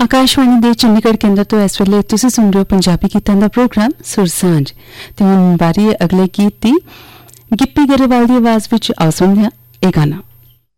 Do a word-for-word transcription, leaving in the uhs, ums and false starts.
ਆਕਾਸ਼ਵਾਣੀ ਦੇ ਚੰਡੀਗੜ੍ਹ ਕੇਂਦਰ ਤੋਂ ਇਸ ਵੇਲੇ ਤੁਸੀਂ ਸੁਣ ਰਹੇ ਹੋ ਪੰਜਾਬੀ ਗੀਤਾਂ ਦਾ ਪ੍ਰੋਗਰਾਮ ਸੁਰ ਸਾਂਝ ਤੇ ਹੁਣ ਬਾਰੀ ਅਗਲੇ ਗੀਤ ਦੀ ਗਿੱਪੀ ਗਰੇਵਾਲ ਦੀ ਆਵਾਜ਼ ਵਿੱਚ ਆਓ ਸੁਣਦੇ ਹਾਂ ਇਹ ਗਾਣਾ।